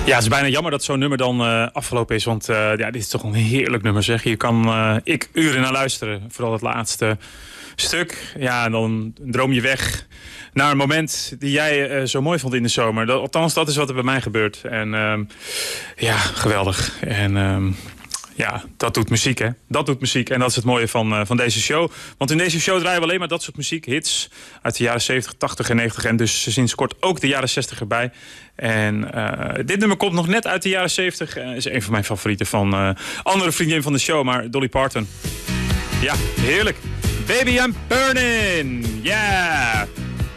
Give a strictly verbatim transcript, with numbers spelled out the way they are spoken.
Ja, het is bijna jammer dat zo'n nummer dan uh, afgelopen is. Want uh, ja, dit is toch een heerlijk nummer, zeg. Hier kan uh, ik uren naar luisteren. Vooral het laatste stuk. Ja, en dan droom je weg naar een moment die jij uh, zo mooi vond in de zomer. Dat, althans, dat is wat er bij mij gebeurt. En uh, ja, geweldig. En uh, ja, dat doet muziek, hè. Dat doet muziek. En dat is het mooie van, uh, van deze show. Want in deze show draaien we alleen maar dat soort muziek. Hits uit de jaren zeventig, tachtig en negentig. En dus sinds kort ook de jaren zestig erbij. En uh, dit nummer komt nog net uit de jaren zeventig. Uh, is een van mijn favorieten van uh, andere vriendin van de show. Maar Dolly Parton. Ja, heerlijk. Baby, I'm burning. Yeah.